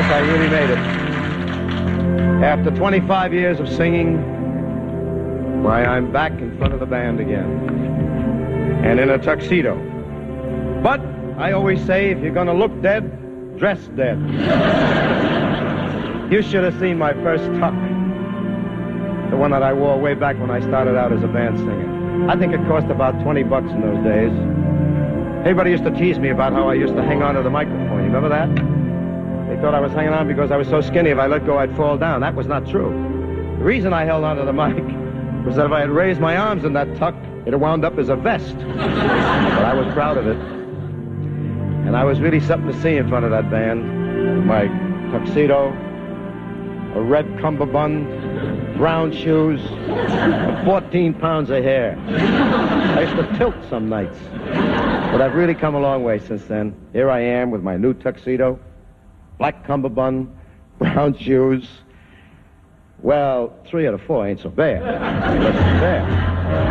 I really made it. After 25 years of singing, why, I'm back in front of the band again. And in a tuxedo. But I always say, if you're going to look dead, dress dead. You should have seen my first tuck. The one that I wore way back when I started out as a band singer. I think it cost about $20 in those days. Everybody used to tease me about how I used to hang on to the microphone. You remember that? They thought I was hanging on because I was so skinny, if I let go, I'd fall down. That was not true. The reason I held on to the mic was that if I had raised my arms in that tuck, it had wound up as a vest. But I was proud of it. And I was really something to see in front of that band. My tuxedo, a red cummerbund, brown shoes, and 14 pounds of hair. I used to tilt some nights. But I've really come a long way since then. Here I am with my new tuxedo, black cummerbund, brown shoes. Well, 3 out of 4 ain't so bad. But it's bad.